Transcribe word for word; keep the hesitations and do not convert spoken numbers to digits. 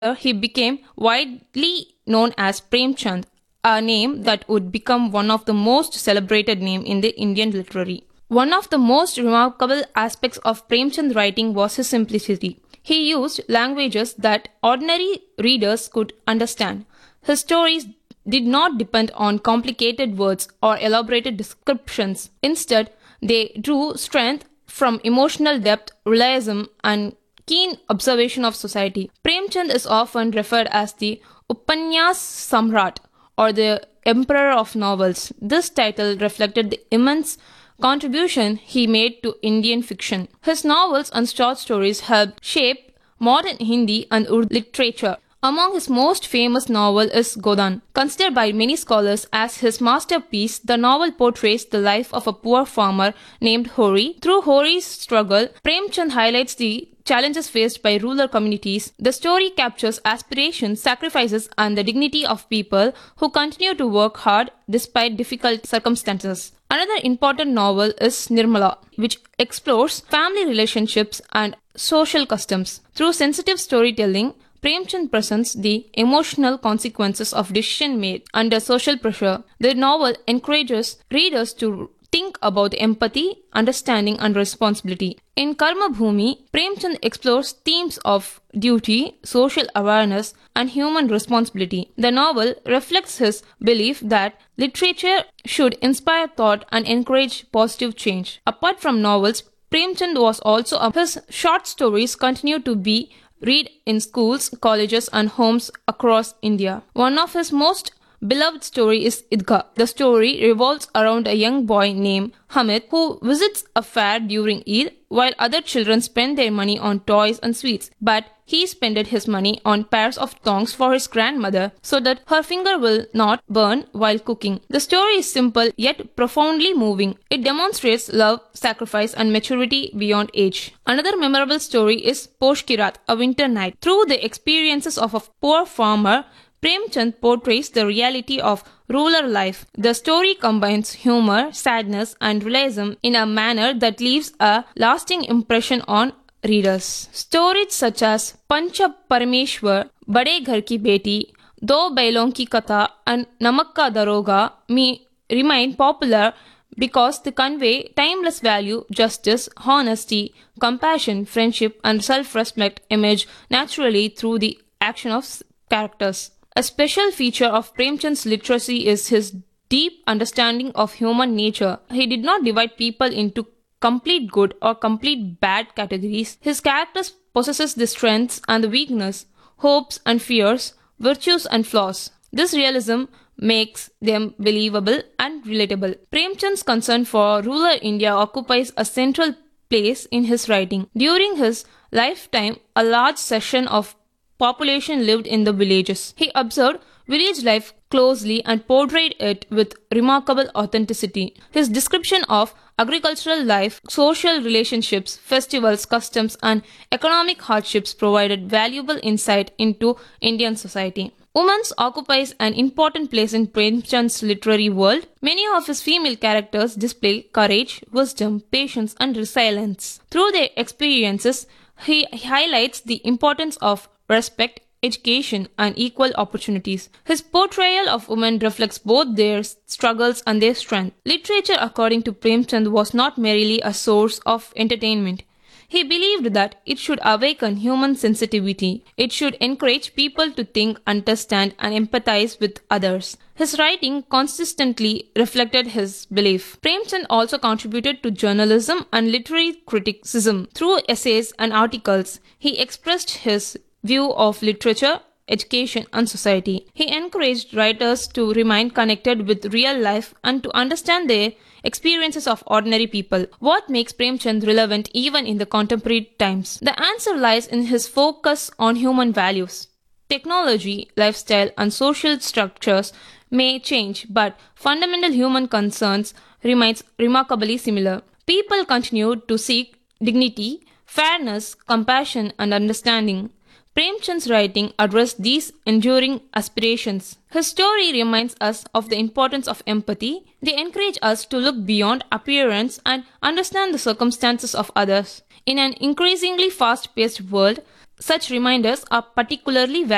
he became widely known as Premchand, a name that would become one of the most celebrated names in the Indian literary. One of the most remarkable aspects of Premchand's writing was his simplicity. He used languages that ordinary readers could understand. His stories did not depend on complicated words or elaborated descriptions. Instead, they drew strength from emotional depth, realism, and keen observation of society. Premchand is often referred as the Upanyas Samrat or the Emperor of Novels. This title reflected the immense contribution he made to Indian fiction. His novels and short stories helped shape modern Hindi and Urdu literature. Among his most famous novel is Godan. Considered by many scholars as his masterpiece, the novel portrays the life of a poor farmer named Hori. Through Hori's struggle, Premchand highlights the challenges faced by rural communities. The story captures aspirations, sacrifices, and the dignity of people who continue to work hard despite difficult circumstances. Another important novel is Nirmala, which explores family relationships and social customs. Through sensitive storytelling, Premchand presents the emotional consequences of decisions made under social pressure. The novel encourages readers to think about empathy, understanding, and responsibility. In Karma Bhumi, Premchand explores themes of duty, social awareness, and human responsibility. The novel reflects his belief that literature should inspire thought and encourage positive change. Apart from novels, Premchand was also a his short stories continue to be read in schools, colleges, and homes across India. One of his most beloved story is Idgah. The story revolves around a young boy named Hamid who visits a fair during Eid while other children spend their money on toys and sweets. But he spent his money on pairs of tongs for his grandmother so that her finger will not burn while cooking. The story is simple yet profoundly moving. It demonstrates love, sacrifice, and maturity beyond age. Another memorable story is Posh Kirat, A Winter Night. Through the experiences of a poor farmer, Premchand portrays the reality of rural life. The story combines humor, sadness, and realism in a manner that leaves a lasting impression on readers. Stories such as Pancha Parameshwar, Bade Ghar Ki Beti, Do Bailon Ki Katha, and Namak Ka Daroga may remain popular because they convey timeless value, justice, honesty, compassion, friendship, and self-respect emerge naturally through the action of characters. A special feature of Premchand's literacy is his deep understanding of human nature. He did not divide people into complete good or complete bad categories. His characters possess the strengths and the weakness, hopes and fears, virtues and flaws. This realism makes them believable and relatable. Premchand's concern for rural India occupies a central place in his writing. During his lifetime, a large section of population lived in the villages. He observed village life closely and portrayed it with remarkable authenticity. His description of agricultural life, social relationships, festivals, customs, and economic hardships provided valuable insight into Indian society. Women occupies an important place in Premchand's literary world. Many of his female characters display courage, wisdom, patience, and resilience. Through their experiences, he highlights the importance of respect, education, and equal opportunities. His portrayal of women reflects both their struggles and their strength. Literature, according to Premchand, was not merely a source of entertainment. He believed that it should awaken human sensitivity. It should encourage people to think, understand, and empathize with others. His writing consistently reflected his belief. Premchand also contributed to journalism and literary criticism. Through essays and articles, he expressed his view of literature, education, and society. He encouraged writers to remain connected with real life and to understand the experiences of ordinary people. What makes Premchand relevant even in the contemporary times? The answer lies in his focus on human values. Technology, lifestyle, and social structures may change, but fundamental human concerns remains remarkably similar. People continue to seek dignity, fairness, compassion, and understanding. Premchand's writing addressed these enduring aspirations. His story reminds us of the importance of empathy. They encourage us to look beyond appearance and understand the circumstances of others. In an increasingly fast-paced world, such reminders are particularly valuable.